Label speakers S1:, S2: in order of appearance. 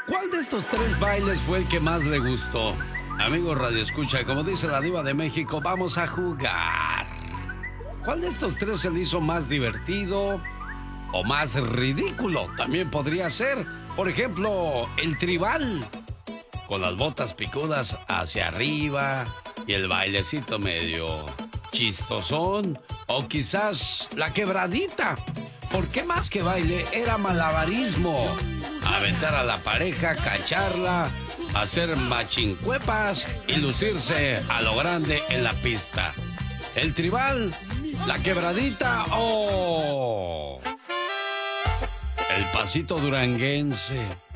S1: ¿Cuál de estos tres bailes fue el que más le gustó? Amigo Radio Escucha, como dice la Diva de México, vamos a jugar. ¿Cuál de estos tres se le hizo más divertido o más ridículo? También podría ser, por ejemplo, el tribal, con las botas picudas hacia arriba y el bailecito medio chistosón, o quizás la quebradita. ¿Por qué más que baile era malabarismo? Aventar a la pareja, cacharla, hacer machincuepas y lucirse a lo grande en la pista. ¿El tribal, la quebradita o el pasito duranguense?